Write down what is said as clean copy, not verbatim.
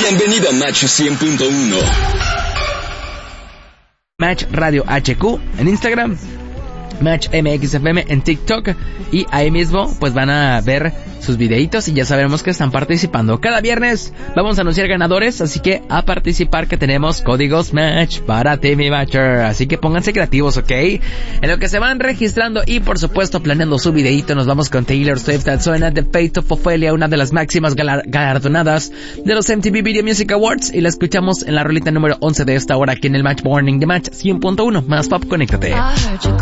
Bienvenido a Match 100.1. Match Radio HQ en Instagram, Match MXFM en TikTok, y ahí mismo pues van a ver sus videitos y ya sabremos que están participando. Cada viernes vamos a anunciar ganadores, así que a participar, que tenemos códigos Match para ti, mi Matcher. Así que pónganse creativos, ¿ok? En lo que se van registrando y por supuesto planeando su videito, nos vamos con Taylor Swift. Suena The Fate of Ophelia, una de las máximas galardonadas de los MTV Video Music Awards, y la escuchamos en la rolita número 11 de esta hora aquí en el Match Morning de Match 100.1. Más pop, conéctate.